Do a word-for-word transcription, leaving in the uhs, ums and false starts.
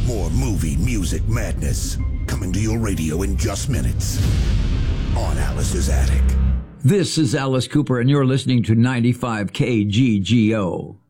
More movie music madness coming to your radio in just minutes on Alice's Attic. This is Alice Cooper, and you're listening to ninety-five K G G O.